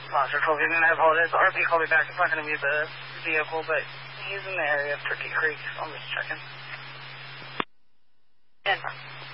Monster 12 Union, I apologize. RP called me back. It's not going to be the vehicle, but he's in the area of Turkey Creek, so I'm just checking. 10.